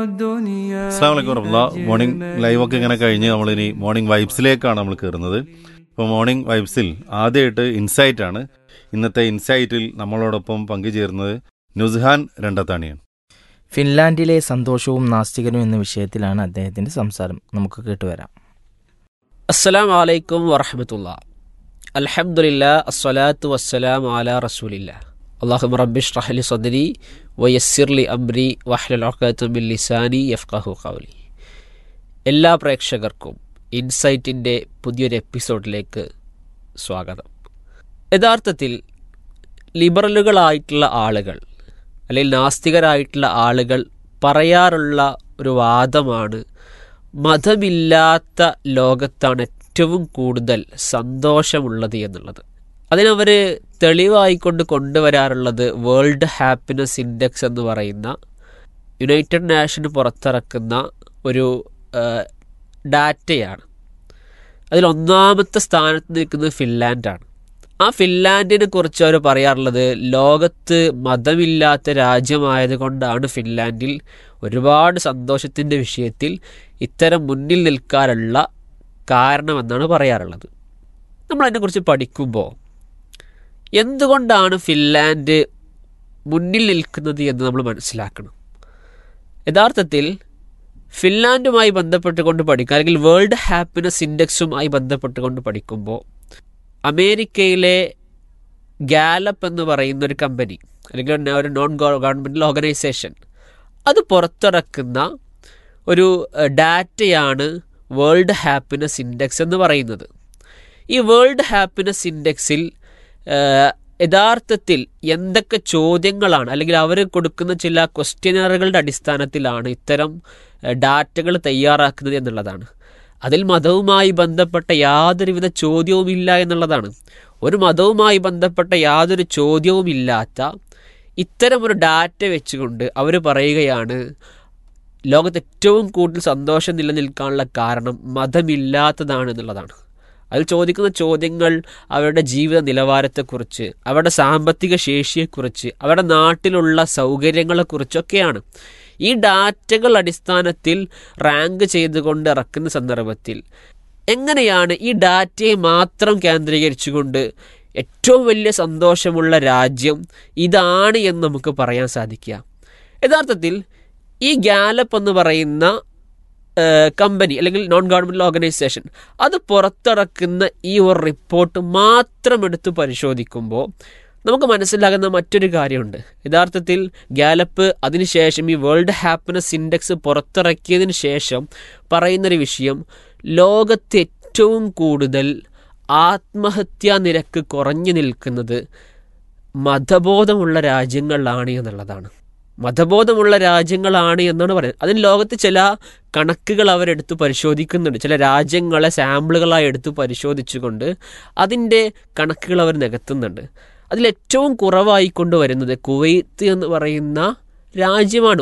അസ്സലാമു അലൈക്കും വറഹ്മത്തുള്ളാഹി. മോർണിംഗ് ലൈവൊക്കെ ഇങ്ങനെ കഴിഞ്ഞ് നമ്മളിനി മോർണിംഗ് വൈബ്സിലേക്കാണ് നമ്മൾ കയറുന്നത്. ഇപ്പോൾ മോർണിംഗ് വൈബ്സിൽ ആദ്യമായിട്ട് ഇൻസൈറ്റാണ്. ഇന്നത്തെ ഇൻസൈറ്റിൽ നമ്മളോടൊപ്പം പങ്കുചേരുന്നത് നുസ്ഹാൻ രണ്ടത്താണിയാണ്. ഫിൻലാൻഡിലെ സന്തോഷവും നാസ്തികനും എന്ന വിഷയത്തിലാണ് അദ്ദേഹത്തിൻ്റെ സംസാരം. നമുക്ക് കേട്ടുവരാം. അസ്സലാമു അലൈക്കും വറഹ്മത്തുള്ളാഹി. അൽഹംദുലില്ലാഹ് അസ്സലാത്തു വസ്സലാമു അലാ റസൂലില്ലാഹ്. അല്ലാഹുമ്മ റബ്ബി ഇശ്റഹ് ലി സദ്രി വയസ്സിർ ലി അംരി വഹ്ലുൽ ഉഖ്ദത മിൻ ലിസാനി യഫ്ഖഹു ഖൗലി. എല്ലാ പ്രേക്ഷകർക്കും ഇൻസൈറ്റിൻ്റെ പുതിയൊരു എപ്പിസോഡിലേക്ക് സ്വാഗതം. യഥാർത്ഥത്തിൽ ലിബറലുകളായിട്ടുള്ള ആളുകൾ അല്ലെങ്കിൽ നാസ്തികരായിട്ടുള്ള ആളുകൾ പറയാറുള്ള ഒരു വാദമാണ്, മതമില്ലാത്ത ലോകത്താണ് ഏറ്റവും കൂടുതൽ സന്തോഷമുള്ളത് എന്നുള്ളത്. അതിനവർ തെളിവായിക്കൊണ്ട് കൊണ്ടുവരാറുള്ളത് വേൾഡ് ഹാപ്പിനെസ് ഇൻഡെക്സ് എന്ന് പറയുന്ന യുണൈറ്റഡ് നേഷൻ പുറത്തിറക്കുന്ന ഒരു ഡാറ്റയാണ്. അതിൽ ഒന്നാമത്തെ സ്ഥാനത്ത് നിൽക്കുന്നത് ഫിൻലാൻഡാണ്. ആ ഫിൻലാൻഡിനെ കുറിച്ച് അവർ പറയാറുള്ളത്, ലോകത്ത് മതമില്ലാത്ത രാജ്യമായത് കൊണ്ടാണ് ഫിൻലാൻഡിൽ ഒരുപാട് സന്തോഷത്തിൻ്റെ വിഷയത്തിൽ ഇത്തരം മുന്നിൽ നിൽക്കാനുള്ള കാരണമെന്നാണ് പറയാറുള്ളത്. നമ്മളതിനെക്കുറിച്ച് പഠിക്കുമ്പോൾ എന്തുകൊണ്ടാണ് ഫിൻലാൻഡ് മുന്നിൽ നിൽക്കുന്നത് എന്ന് നമ്മൾ മനസ്സിലാക്കണം. യഥാർത്ഥത്തിൽ ഫിൻലാൻഡുമായി ബന്ധപ്പെട്ടുകൊണ്ട് പഠിക്കുക, അല്ലെങ്കിൽ വേൾഡ് ഹാപ്പിനെസ് ഇൻഡെക്സുമായി ബന്ധപ്പെട്ടുകൊണ്ട് പഠിക്കുമ്പോൾ അമേരിക്കയിലെ ഗാലപ്പ് എന്ന് പറയുന്ന ഒരു കമ്പനി, അല്ലെങ്കിൽ ഒരു നോൺ ഗവൺമെൻറ്റൽ ഓർഗനൈസേഷൻ, അത് പുറത്തിറക്കുന്ന ഒരു ഡാറ്റയാണ് വേൾഡ് ഹാപ്പിനെസ് ഇൻഡെക്സ് എന്ന് പറയുന്നത്. ഈ വേൾഡ് ഹാപ്പിനെസ് ഇൻഡെക്സിൽ യഥാർത്ഥത്തിൽ എന്തൊക്കെ ചോദ്യങ്ങളാണ്, അല്ലെങ്കിൽ അവർ കൊടുക്കുന്ന ചില ക്വസ്റ്റ്യനറുകളുടെ അടിസ്ഥാനത്തിലാണ് ഇത്തരം ഡാറ്റകൾ തയ്യാറാക്കുന്നത് എന്നുള്ളതാണ്. അതിൽ മതവുമായി ബന്ധപ്പെട്ട യാതൊരുവിധ ചോദ്യവുമില്ല എന്നുള്ളതാണ്. ഒരു മതവുമായി ബന്ധപ്പെട്ട യാതൊരു ചോദ്യവുമില്ലാത്ത ഇത്തരം ഒരു ഡാറ്റ വെച്ചുകൊണ്ട് അവർ പറയുകയാണ്, ലോകത്ത് ഏറ്റവും കൂടുതൽ സന്തോഷം നിലനിൽക്കാനുള്ള കാരണം മതമില്ലാത്തതാണ് എന്നുള്ളതാണ്. അതിൽ ചോദിക്കുന്ന ചോദ്യങ്ങൾ അവരുടെ ജീവിത നിലവാരത്തെക്കുറിച്ച്, അവരുടെ സാമ്പത്തിക ശേഷിയെക്കുറിച്ച്, അവരുടെ നാട്ടിലുള്ള സൗകര്യങ്ങളെക്കുറിച്ചൊക്കെയാണ്. ഈ ഡാറ്റകൾ അടിസ്ഥാനത്തിൽ റാങ്ക് ചെയ്തുകൊണ്ട് ഇറക്കുന്ന സന്ദർഭത്തിൽ എങ്ങനെയാണ് ഈ ഡാറ്റയെ മാത്രം കേന്ദ്രീകരിച്ചുകൊണ്ട് ഏറ്റവും വലിയ സന്തോഷമുള്ള രാജ്യം ഇതാണ് എന്ന് നമുക്ക് പറയാൻ സാധിക്കുക? യഥാർത്ഥത്തിൽ ഈ ഗാലപ്പ് എന്ന് പറയുന്ന കമ്പനി, അല്ലെങ്കിൽ നോൺ ഗവൺമെൻറ്റൽ ഓർഗനൈസേഷൻ, അത് പുറത്തിറക്കുന്ന ഈ ഒരു റിപ്പോർട്ട് മാത്രം എടുത്ത് പരിശോധിക്കുമ്പോൾ നമുക്ക് മനസ്സിലാകുന്ന മറ്റൊരു കാര്യമുണ്ട്. യഥാർത്ഥത്തിൽ ഗാലപ്പ് അതിനുശേഷം ഈ വേൾഡ് ഹാപ്പിനെസ് ഇൻഡെക്സ് പുറത്തിറക്കിയതിന് ശേഷം പറയുന്നൊരു വിഷയം, ലോകത്ത് ഏറ്റവും കൂടുതൽ ആത്മഹത്യാ നിരക്ക് കുറഞ്ഞു നിൽക്കുന്നത് മതബോധമുള്ള രാജ്യങ്ങളിലാണ് എന്നുള്ളതാണ്. മതബോധമുള്ള രാജ്യങ്ങളാണ് എന്നാണ് പറയുന്നത്. അതിന് ലോകത്ത് ചില കണക്കുകൾ അവരെടുത്ത് പരിശോധിക്കുന്നുണ്ട്. ചില രാജ്യങ്ങളെ സാമ്പിളുകളായി എടുത്ത് പരിശോധിച്ചുകൊണ്ട് അതിൻ്റെ കണക്കുകൾ അവർ നികത്തുന്നുണ്ട്. അതിലേറ്റവും കുറവായിക്കൊണ്ട് വരുന്നത് കുവൈത്ത് എന്ന് പറയുന്ന രാജ്യമാണ്.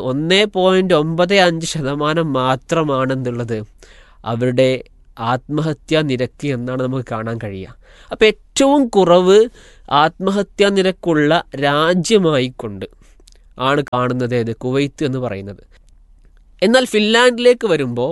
1.95% മാത്രമാണെന്നുള്ളത് അവരുടെ ആത്മഹത്യാ നിരക്ക് എന്നാണ് നമുക്ക് കാണാൻ കഴിയുക. അപ്പോൾ ഏറ്റവും കുറവ് ആത്മഹത്യാ നിരക്കുള്ള രാജ്യമായിക്കൊണ്ട് ആണ് കാണുന്നത് കുവൈത്ത് എന്ന് പറയുന്നത്. എന്നാൽ ഫിൻലാൻഡിലേക്ക് വരുമ്പോൾ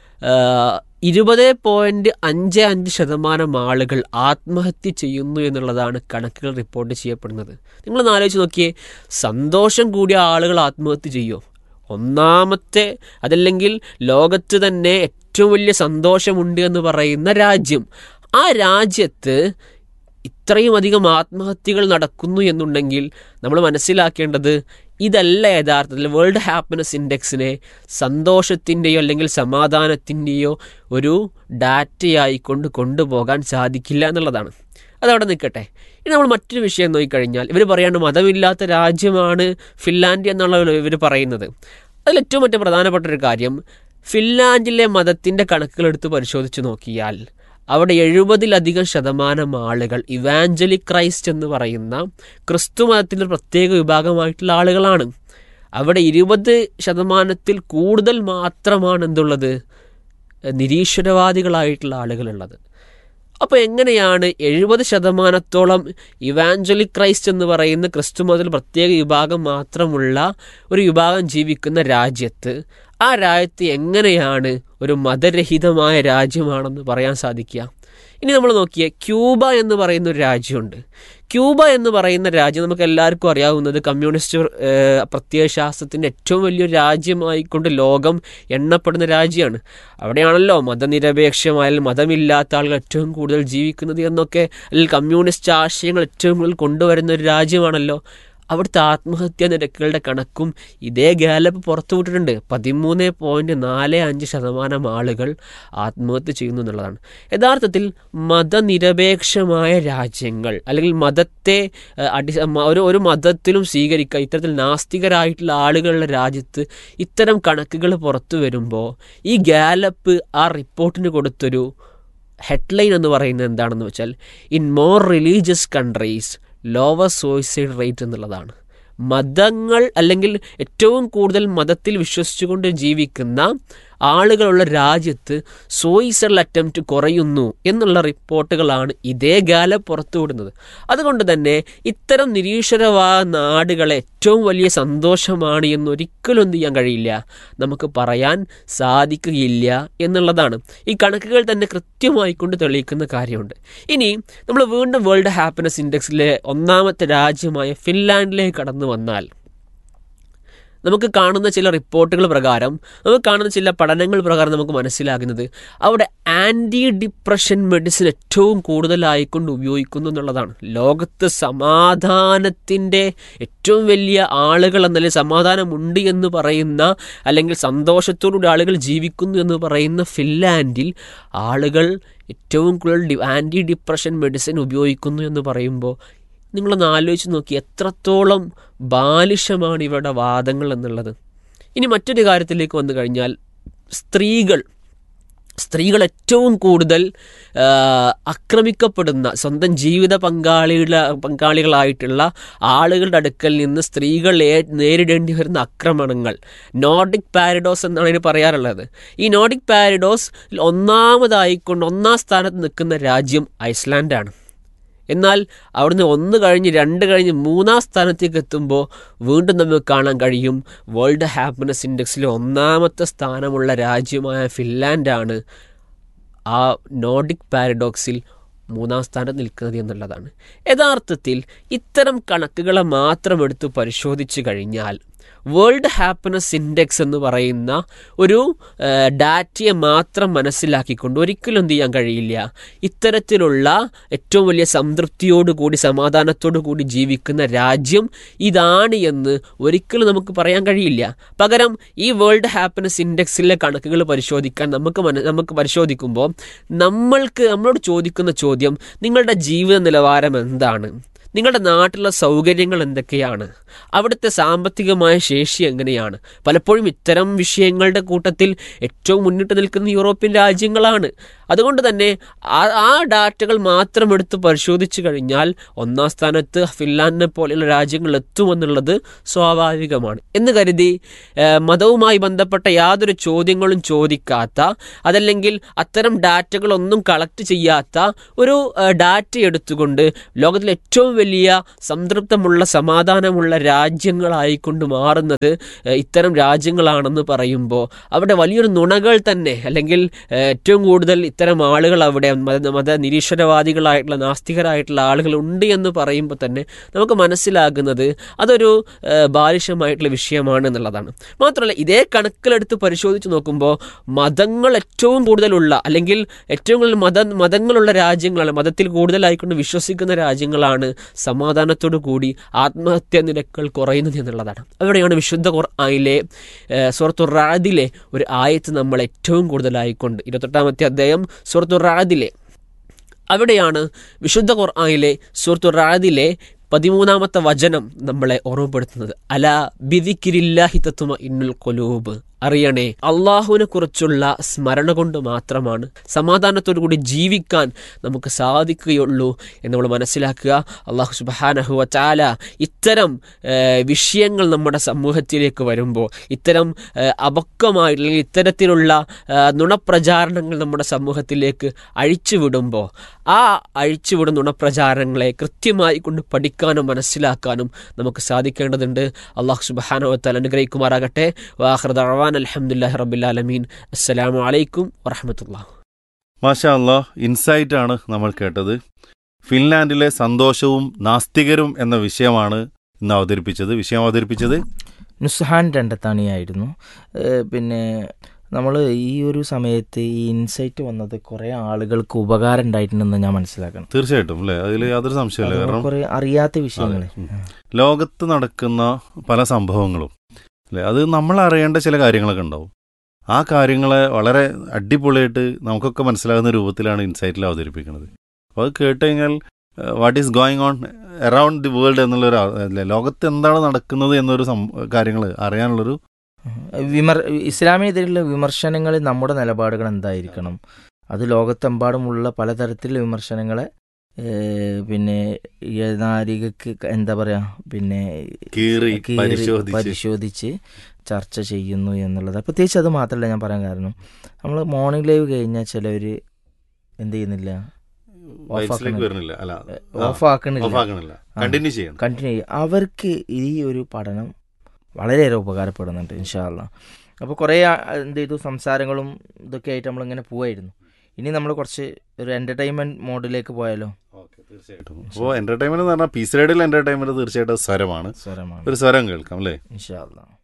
20.55% ആളുകൾ ആത്മഹത്യ ചെയ്യുന്നു എന്നുള്ളതാണ് കണക്കുകൾ റിപ്പോർട്ട് ചെയ്യപ്പെടുന്നത്. നിങ്ങളൊന്ന് ആലോചിച്ച് നോക്കിയേ, സന്തോഷം കൂടിയ ആളുകൾ ആത്മഹത്യ ചെയ്യുമോ? ഒന്നാമത്തെ, അതല്ലെങ്കിൽ ലോകത്ത് തന്നെ ഏറ്റവും വലിയ സന്തോഷമുണ്ട് എന്ന് പറയുന്ന രാജ്യം, ആ രാജ്യത്ത് ഇത്രയും അധികം ആത്മഹത്യകൾ നടക്കുന്നു എന്നുണ്ടെങ്കിൽ നമ്മൾ മനസ്സിലാക്കേണ്ടത് ഇതല്ല യഥാർത്ഥത്തിൽ വേൾഡ് ഹാപ്പിനെസ് ഇൻഡെക്സിനെ സന്തോഷത്തിൻ്റെയോ അല്ലെങ്കിൽ സമാധാനത്തിൻ്റെയോ ഒരു ഡാറ്റയായിക്കൊണ്ട് കൊണ്ടുപോകാൻ സാധിക്കില്ല എന്നുള്ളതാണ്. അതവിടെ നിൽക്കട്ടെ. ഇനി നമ്മൾ മറ്റൊരു വിഷയം നോക്കിക്കഴിഞ്ഞാൽ, ഇവർ പറയാണ്ട് മതമില്ലാത്ത രാജ്യമാണ് ഫിൻലാൻഡ് എന്നുള്ള ഇവർ പറയുന്നത്. അതിലേറ്റവും മറ്റു പ്രധാനപ്പെട്ട ഒരു കാര്യം, ഫിൻലാൻഡിലെ മതത്തിൻ്റെ കണക്കുകളെടുത്ത് പരിശോധിച്ച് നോക്കിയാൽ അവിടെ 70% ആളുകൾ ഇവാഞ്ചലിക് ക്രൈസ്റ്റ് എന്ന് പറയുന്ന ക്രിസ്തു മതത്തിൻ്റെ പ്രത്യേക വിഭാഗമായിട്ടുള്ള ആളുകളാണ്. അവിടെ 20% കൂടുതൽ മാത്രമാണ് എന്തുള്ളത്, നിരീശ്വരവാദികളായിട്ടുള്ള ആളുകളുള്ളത്. അപ്പോൾ എങ്ങനെയാണ് 70% ഇവാഞ്ചലിക് ക്രൈസ്റ്റ് എന്ന് പറയുന്ന ക്രിസ്തു മതത്തിൽ പ്രത്യേക വിഭാഗം മാത്രമുള്ള ഒരു വിഭാഗം ജീവിക്കുന്ന രാജ്യത്ത്, ആ രാജ്യത്ത് എങ്ങനെയാണ് ഒരു മതരഹിതമായ രാജ്യമാണെന്ന് പറയാൻ സാധിക്കുക? ഇനി നമ്മൾ നോക്കിയേ, ക്യൂബ എന്ന് പറയുന്ന ഒരു രാജ്യമുണ്ട്. ക്യൂബ എന്ന് പറയുന്ന രാജ്യം നമുക്ക് എല്ലാവർക്കും അറിയാവുന്നത് കമ്മ്യൂണിസ്റ്റ് പ്രത്യയശാസ്ത്രത്തിൻ്റെ ഏറ്റവും വലിയൊരു രാജ്യമായിക്കൊണ്ട് ലോകം എണ്ണപ്പെടുന്ന രാജ്യമാണ്. അവിടെയാണല്ലോ മതനിരപേക്ഷമായ മതമില്ലാത്ത ആളുകൾ ഏറ്റവും കൂടുതൽ ജീവിക്കുന്നത് എന്നൊക്കെ, അല്ലെങ്കിൽ കമ്മ്യൂണിസ്റ്റ് ആശയങ്ങൾ ഏറ്റവും കൂടുതൽ കൊണ്ടുവരുന്ന ഒരു രാജ്യമാണല്ലോ. അവിടുത്തെ ആത്മഹത്യാ നിരക്കുകളുടെ കണക്കും ഇതേ ഗാലപ്പ് പുറത്തുവിട്ടിട്ടുണ്ട്. 13.45% ആളുകൾ ആത്മഹത്യ ചെയ്യുന്നു എന്നുള്ളതാണ്. യഥാർത്ഥത്തിൽ മതനിരപേക്ഷമായ രാജ്യങ്ങൾ, അല്ലെങ്കിൽ മതത്തെ ഒരു മതത്തിലും സ്വീകരിക്കുക, ഇത്തരത്തിൽ നാസ്തികരായിട്ടുള്ള ആളുകളുടെ രാജ്യത്ത് ഇത്തരം കണക്കുകൾ പുറത്തു വരുമ്പോൾ ഈ ഗാലപ്പ് ആ റിപ്പോർട്ടിന് കൊടുത്തൊരു ഹെഡ്ലൈൻ എന്ന് പറയുന്നത് എന്താണെന്ന് വെച്ചാൽ, in more religious countries lower suicide rate എന്നുള്ളതാണ്. മതങ്ങൾ, അല്ലെങ്കിൽ ഏറ്റവും കൂടുതൽ മതത്തിൽ വിശ്വസിച്ചുകൊണ്ട് ജീവിക്കുന്ന ആളുകളുള്ള രാജ്യത്ത് സൂയിസൈഡ് അറ്റംപ്റ്റ് കുറയുന്നു എന്നുള്ള റിപ്പോർട്ടുകളാണ് ഇതേ ഗാലപ്പ് പുറത്തുവിടുന്നത്. അതുകൊണ്ട് തന്നെ ഇത്തരം നിരീശ്വരവാദ നാടുകളെ ഏറ്റവും വലിയ സന്തോഷമാണ് എന്നൊരിക്കലും എന്ത് ചെയ്യാൻ കഴിയില്ല, നമുക്ക് പറയാൻ സാധിക്കുകയില്ല എന്നുള്ളതാണ്. ഈ കണക്കുകൾ തന്നെ കൃത്യമായിക്കൊണ്ട് തെളിയിക്കുന്ന കാര്യമുണ്ട്. ഇനി നമ്മൾ വീണ്ടും വേൾഡ് ഹാപ്പിനെസ് ഇൻഡെക്സിലെ 1ാമത്തെ രാജ്യമായ ഫിൻലാൻഡിലേക്ക് കടന്നു വന്നാൽ, നമുക്ക് കാണുന്ന ചില റിപ്പോർട്ടുകൾ പ്രകാരം, നമുക്ക് കാണുന്ന ചില പഠനങ്ങൾ പ്രകാരം നമുക്ക് മനസ്സിലാകുന്നത് അവിടെ ആൻറ്റി ഡിപ്രഷൻ മെഡിസിൻ ഏറ്റവും കൂടുതലായിക്കൊണ്ട് ഉപയോഗിക്കുന്നു എന്നുള്ളതാണ്. ലോകത്ത് സമാധാനത്തിൻ്റെ ഏറ്റവും വലിയ ആളുകൾ എന്നല്ലേ, സമാധാനമുണ്ട് എന്ന് പറയുന്ന, അല്ലെങ്കിൽ സന്തോഷത്തോടുകൂടി ആളുകൾ ജീവിക്കുന്നു എന്ന് പറയുന്ന ഫിൻലാൻഡിൽ ആളുകൾ ഏറ്റവും കൂടുതൽ ആൻറ്റി ഡിപ്രഷൻ മെഡിസിൻ ഉപയോഗിക്കുന്നു എന്ന് പറയുമ്പോൾ നിങ്ങളൊന്ന് ആലോചിച്ച് നോക്കി, എത്രത്തോളം ബാലിശമാണ് ഇവരുടെ വാദങ്ങൾ എന്നുള്ളത്. ഇനി മറ്റൊരു കാര്യത്തിലേക്ക് വന്നു കഴിഞ്ഞാൽ, സ്ത്രീകൾ ഏറ്റവും കൂടുതൽ ആക്രമിക്കപ്പെടുന്ന, സ്വന്തം ജീവിത പങ്കാളികളായിട്ടുള്ള ആളുകളുടെ അടുക്കൽ നിന്ന് സ്ത്രീകൾ നേരിടേണ്ടി വരുന്ന ആക്രമണങ്ങൾ നോർഡിക് പാരഡോസ് എന്നാണ് ഇതിന് പറയാറുള്ളത്. ഈ നോർഡിക് പാരഡോസ് ഒന്നാം സ്ഥാനത്ത് നിൽക്കുന്ന രാജ്യം ഐസ്ലാൻഡാണ്. എന്നാൽ അവിടുന്ന് 1 കഴിഞ്ഞ് 2 കഴിഞ്ഞ് 3-ാം സ്ഥാനത്തേക്ക് എത്തുമ്പോൾ വീണ്ടും നമുക്ക് കാണാൻ കഴിയും വേൾഡ് ഹാപ്പിനെസ് ഇൻഡെക്സിൽ 1ാമത്തെ സ്ഥാനമുള്ള രാജ്യമായ ഫിൻലാൻഡാണ് ആ നോർഡിക് പാരഡോക്സിൽ 3-ാം സ്ഥാനത്ത് നിൽക്കുന്നത് എന്നുള്ളതാണ്. യഥാർത്ഥത്തിൽ ഇത്തരം കണക്കുകളെ മാത്രം എടുത്ത് പരിശോധിച്ച് കഴിഞ്ഞാൽ വേൾഡ് ഹാപ്പിനെസ് ഇൻഡെക്സ് എന്ന് പറയുന്ന ഒരു ഡാറ്റയെ മാത്രം മനസ്സിലാക്കിക്കൊണ്ട് ഒരിക്കലും എന്ത് ചെയ്യാൻ കഴിയില്ല, ഇത്തരത്തിലുള്ള ഏറ്റവും വലിയ സംതൃപ്തിയോടുകൂടി സമാധാനത്തോടു കൂടി ജീവിക്കുന്ന രാജ്യം ഇതാണ് എന്ന് ഒരിക്കലും നമുക്ക് പറയാൻ കഴിയില്ല. പകരം ഈ വേൾഡ് ഹാപ്പിനെസ് ഇൻഡെക്സിലെ കണക്കുകൾ പരിശോധിക്കാൻ നമുക്ക് പരിശോധിക്കുമ്പോൾ നമ്മളോട് ചോദിക്കുന്ന ചോദ്യം, നിങ്ങളുടെ ജീവിത നിലവാരം എന്താണ്, നിങ്ങളുടെ നാട്ടിലുള്ള സൗകര്യങ്ങൾ എന്തൊക്കെയാണ്, അവിടുത്തെ സാമ്പത്തികമായ ശേഷി എങ്ങനെയാണ്. പലപ്പോഴും ഇത്തരം വിഷയങ്ങളുടെ കൂട്ടത്തിൽ ഏറ്റവും മുന്നിട്ട് നിൽക്കുന്ന യൂറോപ്യൻ രാജ്യങ്ങളാണ്. അതുകൊണ്ട് തന്നെ ആ ഡാറ്റകൾ മാത്രം എടുത്ത് പരിശോധിച്ച് കഴിഞ്ഞാൽ 1-ാം സ്ഥാനത്ത് ഫിൻലാൻഡിനെ പോലെയുള്ള രാജ്യങ്ങൾ എത്തുമെന്നുള്ളത് സ്വാഭാവികമാണ് എന്ന് കരുതി മതവുമായി ബന്ധപ്പെട്ട യാതൊരു ചോദ്യങ്ങളും ചോദിക്കാത്ത, അതല്ലെങ്കിൽ അത്തരം ഡാറ്റകളൊന്നും കളക്ട് ചെയ്യാത്ത ഒരു ഡാറ്റ എടുത്തുകൊണ്ട് ലോകത്തിലെ ഏറ്റവും വലിയ സംതൃപ്തമുള്ള സമാധാനമുള്ള രാജ്യങ്ങളായിക്കൊണ്ട് മാറുന്നത് ഇത്തരം രാജ്യങ്ങളാണെന്ന് പറയുമ്പോൾ അവിടെ വലിയൊരു നുണകൾ തന്നെ, അല്ലെങ്കിൽ ഏറ്റവും കൂടുതൽ ഇത്തരം ആളുകൾ അവിടെ മത നിരീശ്വരവാദികളായിട്ടുള്ള നാസ്തികരായിട്ടുള്ള ആളുകൾ ഉണ്ട് എന്ന് പറയുമ്പോൾ തന്നെ നമുക്ക് മനസ്സിലാകുന്നത് അതൊരു ബാലിശമായിട്ടുള്ള വിഷയമാണ് എന്നുള്ളതാണ്. മാത്രമല്ല ഇതേ കണക്കിലെടുത്ത് പരിശോധിച്ച് നോക്കുമ്പോൾ മതങ്ങൾ ഏറ്റവും കൂടുതലുള്ള, അല്ലെങ്കിൽ ഏറ്റവും കൂടുതൽ മതങ്ങളുള്ള രാജ്യങ്ങളാണ്, മതത്തിൽ കൂടുതലായിക്കൊണ്ട് വിശ്വസിക്കുന്ന രാജ്യങ്ങളാണ് സമാധാനത്തോടു കൂടി ആത്മഹത്യാ നിരക്കുകൾ കുറയുന്നത് എന്നുള്ളതാണ്. അവിടെയാണ് വിശുദ്ധ ഖുർആനിലെ സൂറത്തുർ റഅദിലെ ഒരു ആയത്ത് നമ്മൾ ഏറ്റവും കൂടുതലായിക്കൊണ്ട് 28-ാമത്തെ അധ്യായം സൂറത്തുർ റഅദിലെ, അവിടെയാണ് വിശുദ്ധ ഖുർആനിലെ സൂറത്തുർ റഅദിലെ 13-ാമത്തെ വചനം നമ്മളെ ഓർമ്മപ്പെടുത്തുന്നത്, അലാ ബിദിക്രില്ലാഹി തത്മഇന്നുൽ ഖുലൂബ്, അറിയണേ, അള്ളാഹുവിനെ കുറിച്ചുള്ള സ്മരണ കൊണ്ട് മാത്രമാണ് സമാധാനത്തോടു കൂടി ജീവിക്കാൻ നമുക്ക് സാധിക്കുകയുള്ളൂ എന്ന് നമ്മൾ മനസ്സിലാക്കുക. അള്ളാഹു സുബ്ഹാനഹു വ തആല ഇത്തരം വിഷയങ്ങൾ നമ്മുടെ സമൂഹത്തിലേക്ക് വരുമ്പോൾ, ഇത്തരം അപക്വമായിട്ടുള്ള ഇത്തരത്തിലുള്ള നുണപ്രചാരണങ്ങൾ നമ്മുടെ സമൂഹത്തിലേക്ക് അഴിച്ചുവിടുമ്പോൾ, ആ അഴിച്ചുവിടുന്ന നുണപ്രചാരണങ്ങളെ കൃത്യമായി കൊണ്ട് പഠിക്കാനും മനസ്സിലാക്കാനും നമുക്ക് സാധിക്കേണ്ടതുണ്ട്. അള്ളാഹു സുബ്ഹാനഹു വ തആല അനുഗ്രഹിക്കുമാറാകട്ടെ. വആഖിറു ദഅവാന അൽഹംദുലില്ലാഹി റബ്ബിൽ ആലമീൻ. അസ്സലാമു അലൈക്കും വറഹ്മത്തുള്ളാഹി. മാഷാ അല്ലാഹ്, ഇൻസൈറ്റ് ആണ് നമ്മൾ കേട്ടത്. ഫിൻലാൻഡിലെ സന്തോഷവും നാസ്തികരും എന്ന വിഷയം അവതരിപ്പിച്ചത് നുസ്ഹാൻ രണ്ടത്താണിയായിരുന്നു. പിന്നെ നമ്മൾ ഈ ഒരു സമയത്ത് ഈ ഇൻസൈറ്റ് വന്നത് കുറേ ആളുകൾക്ക് ഉപകാരം ഉണ്ടായിട്ടുണ്ടെന്ന് ഞാൻ മനസ്സിലാക്കണം. തീർച്ചയായിട്ടും അല്ലേ, അതിൽ യാതൊരു സംശയമില്ല. കാരണം കുറേ അറിയാത്ത വിഷയങ്ങൾ ലോകത്ത് നടക്കുന്ന പല സംഭവങ്ങളും അല്ലേ, അത് നമ്മൾ അറിയേണ്ട ചില കാര്യങ്ങളൊക്കെ ഉണ്ടാവും. ആ കാര്യങ്ങളെ വളരെ അടിപൊളിയായിട്ട് നമുക്കൊക്കെ മനസ്സിലാകുന്ന രൂപത്തിലാണ് ഇൻസൈറ്റിൽ അവതരിപ്പിക്കുന്നത്. അപ്പോൾ അത് കേട്ട് കഴിഞ്ഞാൽ what is going on around the world എന്നുള്ളൊരു ലോകത്ത് എന്താണ് നടക്കുന്നത് എന്നൊരു കാര്യങ്ങൾ അറിയാനുള്ളൊരു ഇസ്ലാമിനെതിരെയുള്ള വിമർശനങ്ങളിൽ നമ്മുടെ നിലപാടുകൾ എന്തായിരിക്കണം, അത് ലോകത്തെമ്പാടുമുള്ള പലതരത്തിലുള്ള വിമർശനങ്ങളെ പിന്നെ നാരികക്ക് എന്താ പറയുക, പിന്നെ പരിശോധിച്ച് ചർച്ച ചെയ്യുന്നു എന്നുള്ളത്. പ്രത്യേകിച്ച് അത് മാത്രമല്ല ഞാൻ പറയാൻ കാരണം, നമ്മൾ മോർണിംഗ് ലൈവ് കഴിഞ്ഞാൽ ചിലവർ എന്ത് ചെയ്യുന്നില്ല, കണ്ടിന്യൂ ചെയ്യും. അവർക്ക് ഈ ഒരു പഠനം വളരെയേറെ ഉപകാരപ്പെടുന്നുണ്ട് ഇൻഷാ അല്ലാഹ്. അപ്പോൾ കുറേ എന്ത് ചെയ്തു, സംസാരങ്ങളും ഇതൊക്കെ ആയിട്ട് നമ്മളിങ്ങനെ പോവായിരുന്നു. ഇനി നമ്മൾ കുറച്ച് ഒരു എൻ്റർടൈൻമെൻറ്റ് മോഡിലേക്ക് പോയാലോ? തീർച്ചയായിട്ടും. അപ്പോൾ എൻ്റർടൈൻമെൻറ്റ് എന്ന് പറഞ്ഞാൽ പീസ് റേഡിയോയിൽ എൻ്റർടൈൻമെൻറ്റ് തീർച്ചയായിട്ടും സ്വരമാണ്. ഒരു സ്വരം കേൾക്കാം അല്ലേ? ഇൻഷാ അല്ലാഹ്.